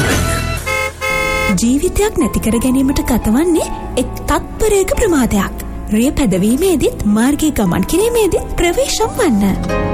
වෙන්න. ජීවිතයක් නැති කර ගැනීමට ගතවන්නේ එක් තත්පරයක ප්‍රමාදයක්. රිය පැදවීමේදීත් මාර්ගයේ ගමන් කිරීමේදීත් ප්‍රවේශම් වන්න.